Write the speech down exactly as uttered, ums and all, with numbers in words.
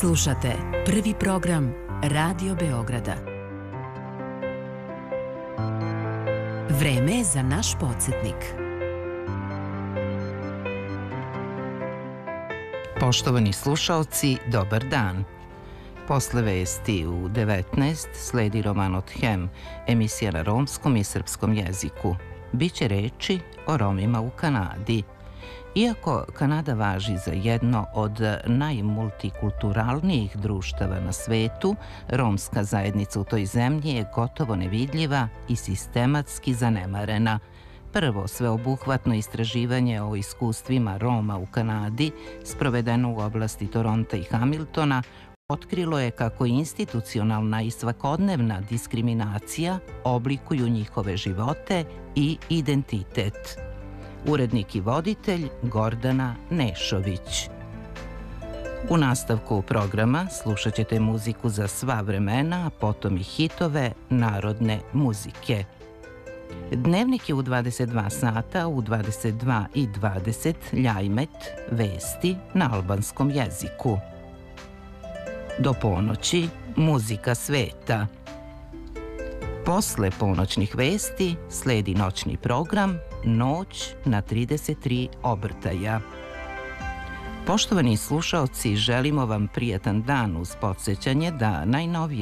Slušate prvi program Radio Beograda. Vreme je za naš podsjetnik. Poštovani slušaoci, dobar dan. Posle vesti u devetnaest sledi roman od Hem, emisija na romskom i srpskom jeziku. Biće reči o Romima u Kanadi. Iako Kanada važi za jedno od najmultikulturalnijih društava na svetu, romska zajednica u toj zemlji je gotovo nevidljiva i sistematski zanemarena. Prvo sveobuhvatno istraživanje o iskustvima Roma u Kanadi, sprovedeno u oblasti Toronta i Hamiltona, otkrilo je kako institucionalna i svakodnevna diskriminacija oblikuju njihove živote i identitet. Urednik i voditelj Gordana Nešović. U nastavku programa slušat ćete muziku za sva vremena, a potom i hitove narodne muzike. Dnevnik je u dvadeset dva sata, u dvadeset dva i dvadeset Ljajmet, vesti na albanskom jeziku. Do ponoći muzika sveta. Posle ponoćnih vesti sledi noćni program Noć na trideset tri obrtaja. Poštovani slušaoci, želimo vam prijatan dan uz podsjećanje da najnovije